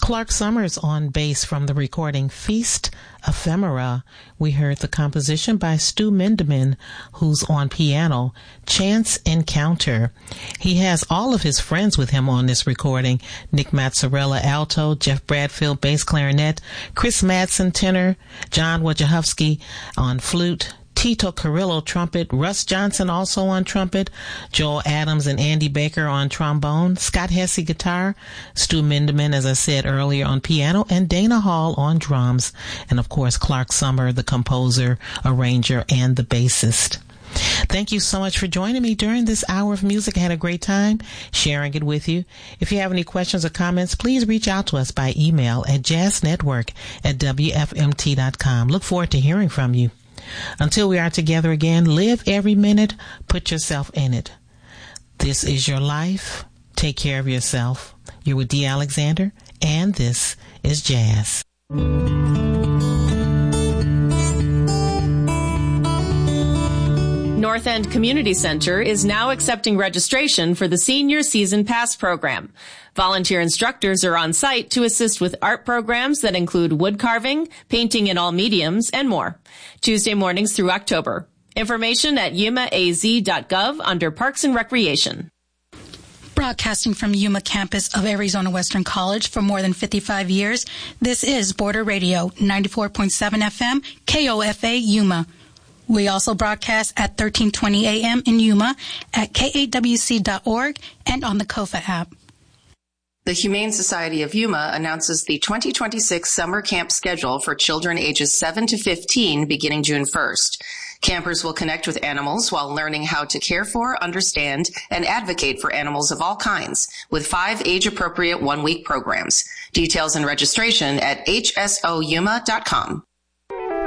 Clark Summers on bass from the recording Feast Ephemera. We heard the composition by Stu Mindeman, who's on piano, Chance Encounter. He has all of his friends with him on this recording: Nick Mazzarella, alto, Jeff Bradfield, bass clarinet, Chris Madsen, tenor, John Wojciechowski on flute, Tito Carrillo, trumpet, Russ Johnson also on trumpet, Joel Adams and Andy Baker on trombone, Scott Hesse guitar, Stu Mindeman, as I said earlier, on piano, and Dana Hall on drums, and of course Clark Summer, the composer, arranger, and the bassist. Thank you so much for joining me during this hour of music. I had a great time sharing it with you. If you have any questions or comments, please reach out to us by email at jazznetwork@wfmt.com. Look forward to hearing from you. Until we are together again, live every minute, put yourself in it. This is your life. Take care of yourself. You're with Dee Alexander, and this is Jazz. North End Community Center is now accepting registration for the Senior Season Pass program. Volunteer instructors are on site to assist with art programs that include wood carving, painting in all mediums, and more. Tuesday mornings through October. Information at yumaaz.gov under Parks and Recreation. Broadcasting from Yuma campus of Arizona Western College for more than 55 years, this is Border Radio, 94.7 FM, KOFA Yuma. We also broadcast at 1320 AM in Yuma, at kawc.org, and on the KOFA app. The Humane Society of Yuma announces the 2026 summer camp schedule for children ages 7 to 15 beginning June 1st. Campers will connect with animals while learning how to care for, understand, and advocate for animals of all kinds with 5 age-appropriate one-week programs. Details and registration at hsoyuma.com.